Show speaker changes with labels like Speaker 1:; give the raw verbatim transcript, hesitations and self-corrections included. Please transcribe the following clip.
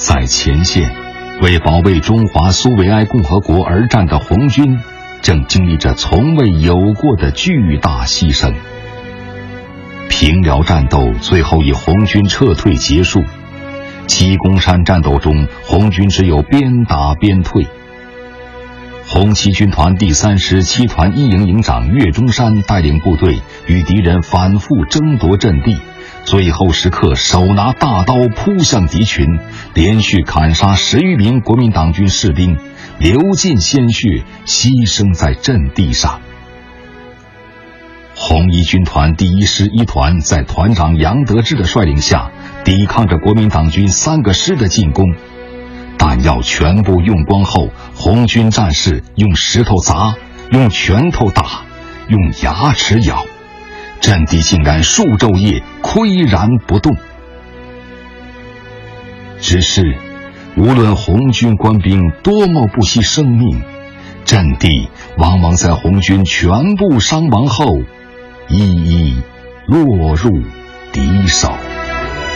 Speaker 1: 在前线为保卫中华苏维埃共和国而战的红军，正经历着从未有过的巨大牺牲。平辽战斗最后以红军撤退结束，鸡公山战斗中，红军只有边打边退。红七军团第三师七团一营营长岳中山带领部队与敌人反复争夺阵地，最后时刻手拿大刀扑向敌群，连续砍杀十余名国民党军士兵，流尽鲜血，牺牲在阵地上。红一军团第一师一团在团长杨得志的率领下，抵抗着国民党军三个师的进攻。弹药全部用光后，红军战士用石头砸，用拳头打，用牙齿咬，阵地竟然数昼夜岿然不动。只是无论红军官兵多么不惜生命，阵地往往在红军全部伤亡后一一落入敌手。